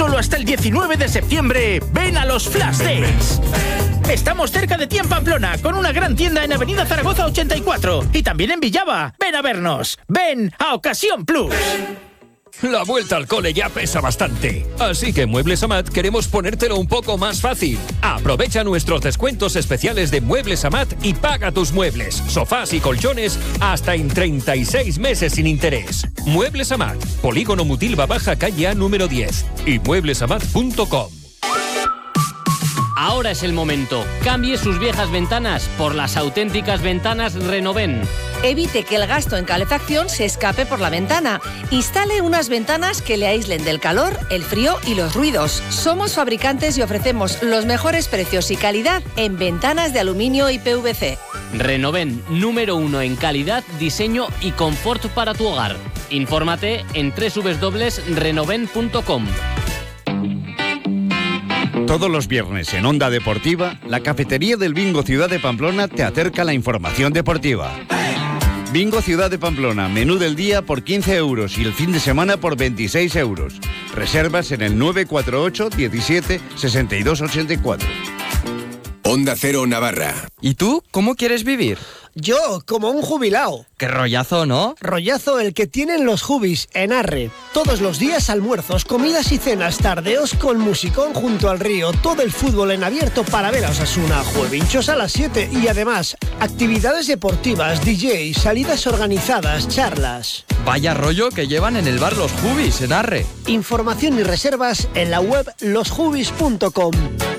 Solo hasta el 19 de septiembre, ven a los Flash Days. Estamos cerca de ti en Pamplona, con una gran tienda en Avenida Zaragoza 84 y también en Villava. Ven a vernos. Ven a Ocasión Plus. La vuelta al cole ya pesa bastante. Así que en Muebles Amat queremos ponértelo un poco más fácil. Aprovecha nuestros descuentos especiales de Muebles Amat y paga tus muebles, sofás y colchones hasta en 36 meses sin interés. Muebles Amat, Polígono Mutilva Baja, calle A número 10 y mueblesamat.com. Ahora es el momento. Cambie sus viejas ventanas por las auténticas ventanas Renoven. Evite que el gasto en calefacción se escape por la ventana. Instale unas ventanas que le aíslen del calor, el frío y los ruidos. Somos fabricantes y ofrecemos los mejores precios y calidad en ventanas de aluminio y PVC. Renoven, número 1 en calidad, diseño y confort para tu hogar. Infórmate en www.renoven.com. Todos los viernes en Onda Deportiva, la cafetería del Bingo Ciudad de Pamplona te acerca la información deportiva. Bingo Ciudad de Pamplona, menú del día por 15 euros y el fin de semana por 26 euros. Reservas en el 948 17 62 84. Onda Cero Navarra. ¿Y tú cómo quieres vivir? Yo, como un jubilao. Qué rollazo, ¿no? Rollazo el que tienen los jubis en Arre. Todos los días almuerzos, comidas y cenas, tardeos con musicón junto al río, todo el fútbol en abierto para ver a Osasuna, juevinchos a las 7 y además actividades deportivas, DJ, salidas organizadas, charlas. Vaya rollo que llevan en el bar Los Jubis en Arre. Información y reservas en la web losjubis.com.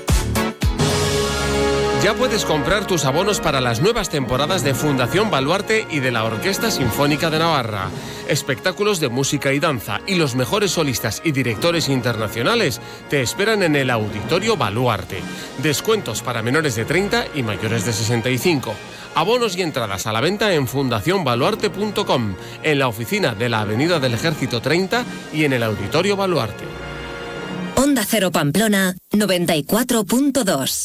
Ya puedes comprar tus abonos para las nuevas temporadas de Fundación Baluarte y de la Orquesta Sinfónica de Navarra. Espectáculos de música y danza y los mejores solistas y directores internacionales te esperan en el Auditorio Baluarte. Descuentos para menores de 30 y mayores de 65. Abonos y entradas a la venta en fundacionbaluarte.com, en la oficina de la Avenida del Ejército 30 y en el Auditorio Baluarte. Onda Cero Pamplona 94.2.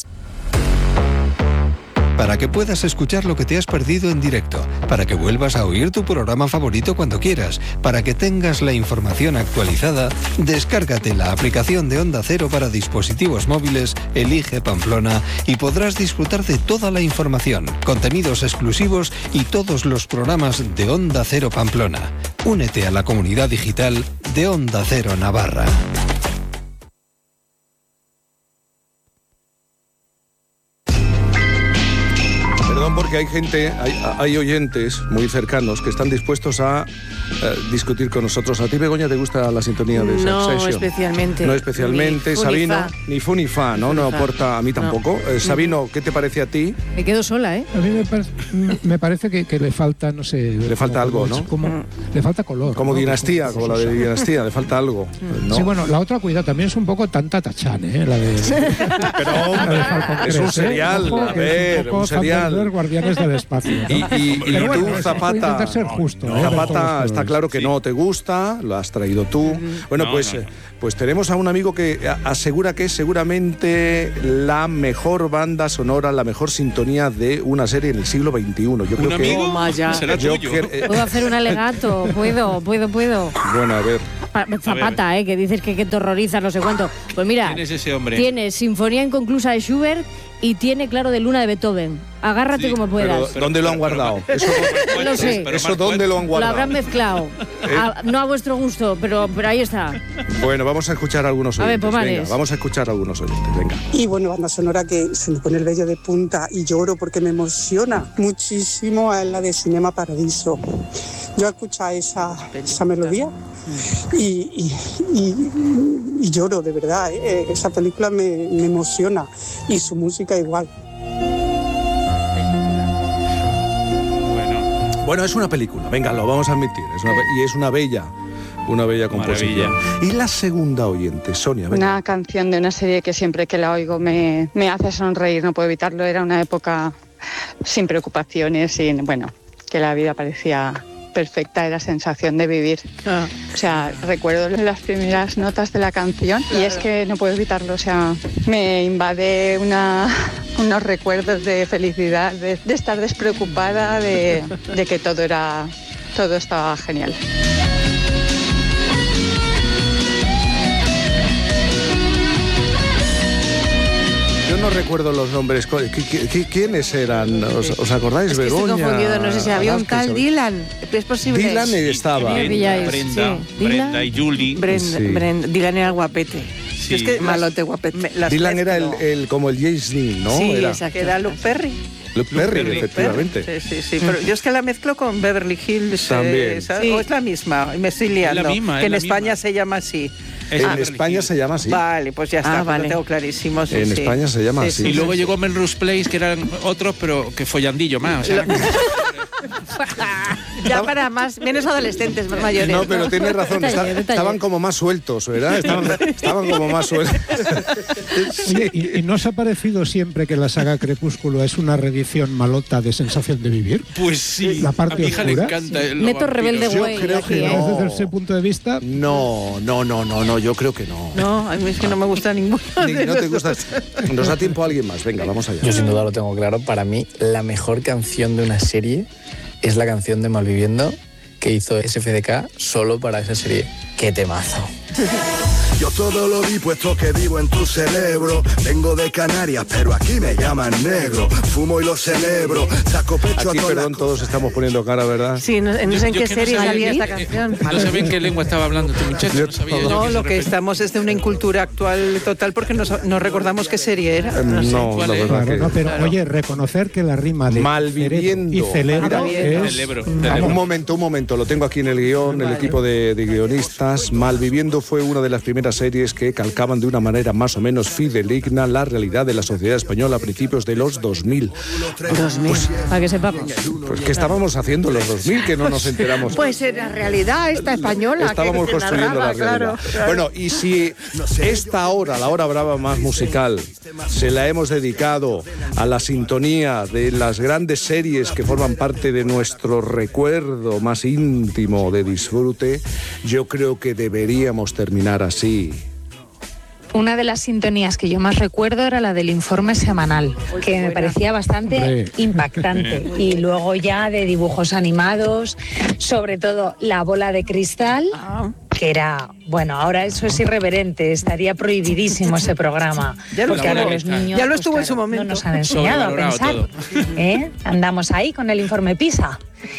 Para que puedas escuchar lo que te has perdido en directo, para que vuelvas a oír tu programa favorito cuando quieras, para que tengas la información actualizada, descárgate la aplicación de Onda Cero para dispositivos móviles, elige Pamplona y podrás disfrutar de toda la información, contenidos exclusivos y todos los programas de Onda Cero Pamplona. Únete a la comunidad digital de Onda Cero Navarra. Porque hay gente, hay oyentes muy cercanos que están dispuestos a discutir con nosotros. ¿A ti, Begoña, te gusta la sintonía de Succession? No especialmente. No especialmente. Sabino, ni fu ni fa, ¿no? No aporta a mí tampoco. Sabino, ¿qué te parece a ti? Me quedo sola, ¿eh? A mí me parece que le falta, no sé... Le falta algo, ¿no? Le falta color. Como Dinastía, como la de Dinastía, le falta algo. ¿no? Sí, bueno, la otra, cuidado, también es un poco tanta tachán, ¿eh? La de... Pero, hombre, es un serial, Ojo, a ver, un serial. Guardianes del espacio, ¿no? Y bueno, tú, Zapata, ser justo, Zapata, está claro que no te gusta, lo has traído tú. Bueno, pues tenemos a un amigo que asegura que es seguramente la mejor banda sonora, la mejor sintonía de una serie en el siglo XXI. Yo creo que... Toma ya. ¿Puedo hacer un alegato? Puedo. Bueno, a ver. Zapata, que dices que te horroriza, no sé cuánto. Pues mira, ¿Quién es ese hombre? Tiene Sinfonía Inconclusa de Schubert y tiene, claro, de Luna de Beethoven. Agárrate como puedas. Pero, ¿dónde lo han guardado? Eso, no sé. ¿Eso dónde lo han guardado? Lo habrán mezclado. No a vuestro gusto, pero ahí está. Bueno, vamos a escuchar a algunos oyentes. A ver, pues venga, vamos a escuchar a algunos oyentes, venga. Y bueno, banda sonora que se me pone el vello de punta y lloro porque me emociona muchísimo a la de Cinema Paradiso. Yo escucho esa melodía y lloro, de verdad. Esa película me emociona y su música igual. Bueno, es una película, venga, lo vamos a admitir. Y es una bella composición. Y la segunda oyente, Sonia. Venga. Una canción de una serie que siempre que la oigo me hace sonreír, no puedo evitarlo. Era una época sin preocupaciones, que la vida parecía perfecta, era sensación de vivir. O sea, recuerdo las primeras notas de la canción y es que no puedo evitarlo. O sea, me invade unos recuerdos de felicidad, de estar despreocupada, de que todo estaba genial. no recuerdo los nombres. ¿Quiénes eran? ¿Os acordáis? Es que Begoña. estoy confundido, no sé si había un tal Dylan. ¿Es posible? Dylan estaba. Brenda y Julie. Dylan era guapete. Sí. Es que malote guapete. Dylan era el como el James Dean, ¿no? Sí, era. exacto. Era Luke Perry. Luke Perry, efectivamente. Sí. Pero yo es que la mezclo con Beverly Hills. También. ¿Sabes? O es la misma, me estoy liando. Es la misma, que en la España misma. se llama así. En España se llama así. Vale, pues ya está, vale. lo tengo clarísimo. Sí, En sí. España se llama así. Y luego llegó Melrose Place, que eran otros, pero que follandillo más. O sea, Ya para menos adolescentes, más mayores. No, pero tienes razón, estaban como más sueltos, ¿verdad? Estaban como más sueltos. Oye, ¿y no os ha parecido siempre que la saga Crepúsculo es una reedición malota de Sensación de Vivir? pues sí. La parte a mi hija le oscura. encanta. Meto rebelde Yo güey. creo aquí, que no. Desde ese punto de vista, No, yo creo que no. No, a mí es que no me gusta ninguno. No te gusta. Nos da tiempo a alguien más. Venga, vamos allá. Yo sin duda lo tengo claro. Para mí, la mejor canción de una serie es la canción de Malviviendo que hizo SFDK solo para esa serie. ¡Qué temazo! Yo todo lo vi puesto que vivo en tu cerebro. Vengo de Canarias, pero aquí me llaman negro. Fumo y lo celebro. Saco pecho Aquí, a toda perdón, todos estamos poniendo cara, ¿verdad? Sí, no sé en qué es que no serie sabía salía ni- esta canción. No sabía en qué lengua estaba hablando este muchacho. No sabía yo No, qué se lo que refería. estamos es de una incultura actual total porque no recordamos qué serie era. No sé. No, la verdad claro, que... no, pero oye, reconocer que la rima de Malviviendo. cerebro y celebro es... Celebro. Un momento, lo tengo aquí en el guión, el equipo de guionistas. Malviviendo fue una de las primeras series que calcaban de una manera más o menos fidedigna la realidad de la sociedad española a principios de los 2000. Para que sepamos. Pues ¿qué estábamos haciendo en los 2000 que no nos enteramos? Pues en la realidad esta española. Estábamos que construyendo narraba, la realidad. claro. Bueno, y si esta hora, la hora brava más musical, se la hemos dedicado a la sintonía de las grandes series que forman parte de nuestro recuerdo más íntimo de disfrute, yo creo que deberíamos terminar así. Una de las sintonías que yo más recuerdo era la del informe semanal, que me parecía bastante impactante. Y luego ya de dibujos animados, sobre todo La bola de cristal, que era, bueno, ahora eso es irreverente, estaría prohibidísimo ese programa. Porque ahora los niños, ya lo pues, estuvo en claro, su momento. no nos han enseñado a Sobrevalorado pensar. Andamos ahí con el informe PISA.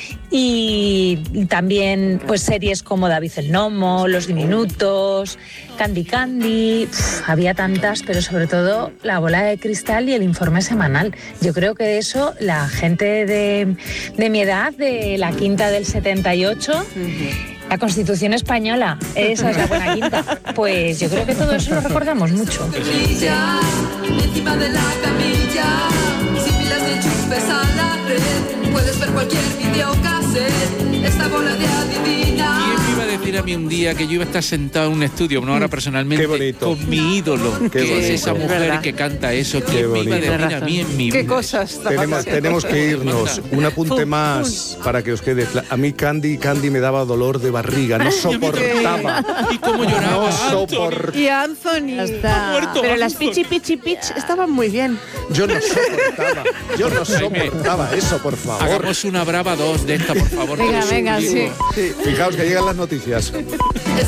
Y también pues series como David el Nomo, Los Diminutos, Candy Candy, había tantas, pero sobre todo La bola de cristal y el informe semanal. Yo creo que eso la gente de mi edad, de la quinta del 78, la Constitución española, esa es la buena quinta, pues yo creo que todo eso lo recordamos mucho. Encima de la camilla, sin pilas ni enchufes a la red, puedes ver cualquier videocassette, esta bola de adivina. ¿Quién me iba a decir a mí un día que yo iba a estar sentado en un estudio, no ahora personalmente, con mi ídolo, Qué que bonito. es esa mujer que canta eso? ¿Quién me iba a decir a mí en mi vida? ¿Qué cosas? Tenemos que irnos. Un apunte más para que os quede claro. A mí Candy me daba dolor de barriga, no soportaba. ¿Y cómo lloraba? No soportaba. Y Anthony. Pero las Pichi Pichi Pitch estaban muy bien. Yo no soportaba eso, por favor. Hagamos una brava 2 de esta, por favor. Venga, sí. Fijaos que llegan las noticias.